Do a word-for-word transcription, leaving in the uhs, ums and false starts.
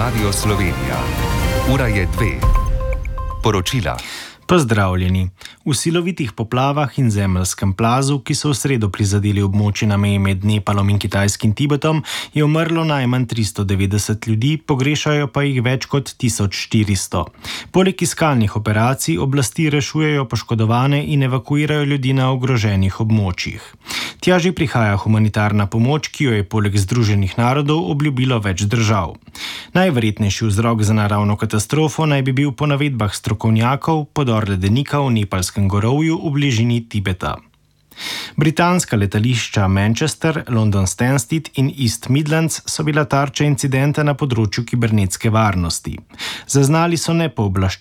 Radio Slovenija. Ura je dve. Poročila. Pozdravljeni. V silovitih poplavah in zemeljskem plazu, ki so v sredo prizadeli območje na meji med Nepalom in kitajskim Tibetom, je umrlo najmanj tristo devetdeset ljudi, pogrešajo pa jih več kot tisoč štiristo. Poleg iskalnih operacij oblasti rešujejo poškodovane in evakuirajo ljudi na ogroženih območjih. Tja že prihaja humanitarna pomoč, ki jo je poleg Združenih narodov obljubilo več držav. Najverjetnejši vzrok za naravno katastrofo naj bi bil po navedbah strokovnjakov podor ledenika v Nepalskem gorovju v bližini Tibeta. Britanska letališča Manchester, London Stansted in East Midlands so bila tarča incidenta na področju kibernetske varnosti. Zaznali so nepooblaščene